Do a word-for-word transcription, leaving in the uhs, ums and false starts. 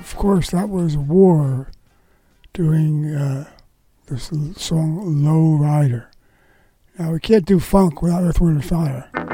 of course, that was War doing uh, this song Low Rider. Now, we can't do funk without Earth, Wind and Fire.